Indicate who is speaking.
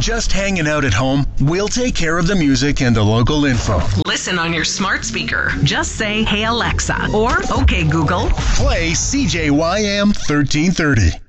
Speaker 1: just hanging out at home, we'll take care of the music and the local info.
Speaker 2: Listen on your smart speaker. Just say, "Hey Alexa," or "Okay Google."
Speaker 1: Play CJYM 1330.